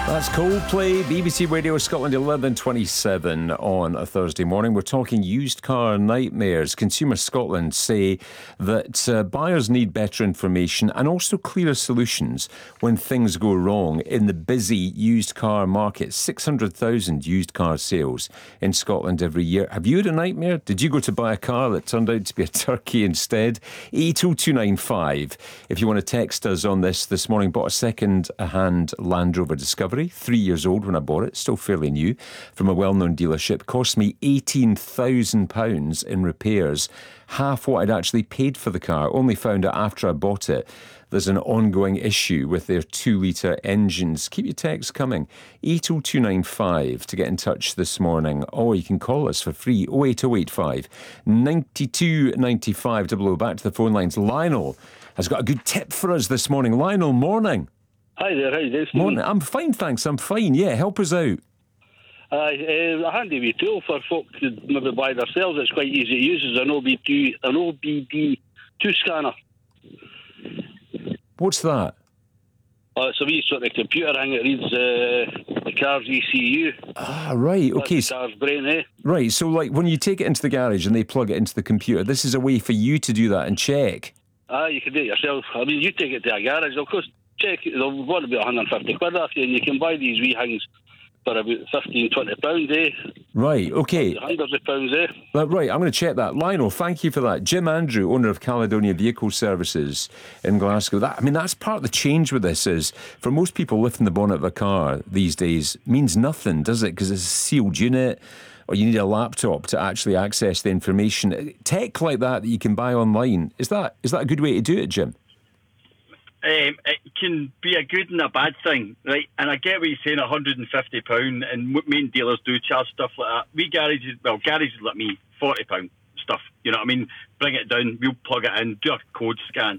That's Coldplay, BBC Radio Scotland, 11:27 on a Thursday morning. We're talking used car nightmares. Consumer Scotland say that buyers need better information and also clearer solutions when things go wrong in the busy used car market. 600,000 used car sales in Scotland every year. Have you had a nightmare? Did you go to buy a car that turned out to be a turkey instead? 80295. If you want to text us on this morning, bought a second-hand Land Rover Discovery. 3 years old when I bought it, still fairly new, from a well-known dealership. Cost me £18,000 in repairs, half what I'd actually paid for the car. Only found out after I bought it there's an ongoing issue with their 2-litre engines. Keep your texts coming. 80295 to get in touch this morning. Or you can call us for free, 08085 92 95 00. Back to the phone lines. Lionel has got a good tip for us this morning. Lionel, morning. Hi there, how you doing? Morning. I'm fine, thanks. I'm fine. Yeah, help us out. A handy wee tool for folk to maybe buy themselves. It's quite easy to use. It's an OBD2 scanner. What's that? It's a wee sort of computer thing. It reads the car's ECU. Ah, right. Okay. That's the car's brain, eh? Right. So, like, when you take it into the garage and they plug it into the computer, this is a way for you to do that and check. You can do it yourself. I mean, you take it to a garage, of course. Check it. They'll want about 150 quid off you, and you can buy these wee things for about £15-20, eh? Right, okay. Hundreds of pounds, eh? Right, I'm going to check that. Lionel, thank you for that. Jim Andrew, owner of Caledonia Vehicle Services in Glasgow. That's part of the change with this is, for most people, lifting the bonnet of a car these days means nothing, does it? Because it's a sealed unit, or you need a laptop to actually access the information. Tech like that you can buy online, is that a good way to do it, Jim? It can be a good and a bad thing, right? And I get what you're saying, £150, and main dealers do charge stuff like that. Garages like me, £40 stuff. You know what I mean? Bring it down, we'll plug it in, do a code scan.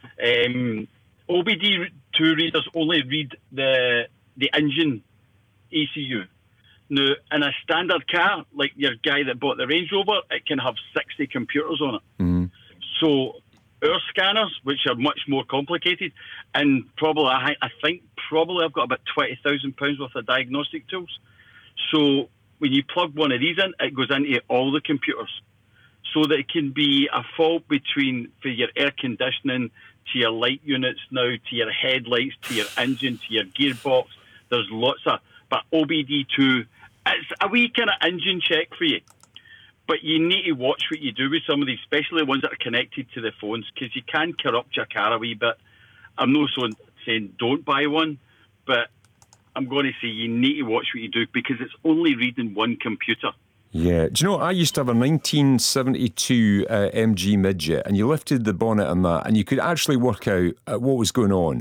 OBD2 readers only read the engine ECU. Now, in a standard car, like your guy that bought the Range Rover, it can have 60 computers on it. Mm-hmm. So our scanners, which are much more complicated, and I think I've got about £20,000 worth of diagnostic tools. So when you plug one of these in, it goes into all the computers. So that it can be a fault for your air conditioning, to your light units now, to your headlights, to your engine, to your gearbox. There's lots of... But OBD2, it's a wee kind of engine check for you. But you need to watch what you do with some of these, especially the ones that are connected to the phones, because you can corrupt your car a wee bit. I'm not saying don't buy one, but I'm going to say you need to watch what you do, because it's only reading one computer. Yeah. Do you know, I used to have a 1972 MG Midget, and you lifted the bonnet on that, and you could actually work out what was going on.